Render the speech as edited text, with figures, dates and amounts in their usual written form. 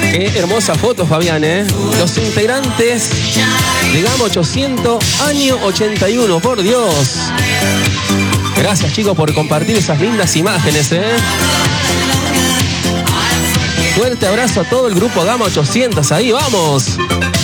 Qué hermosa foto, Fabián, ¿eh? Los integrantes de Gama 800, año 81, por Dios. Gracias, chicos, por compartir esas lindas imágenes, ¿eh? Fuerte abrazo a todo el grupo Gama 800, ahí vamos.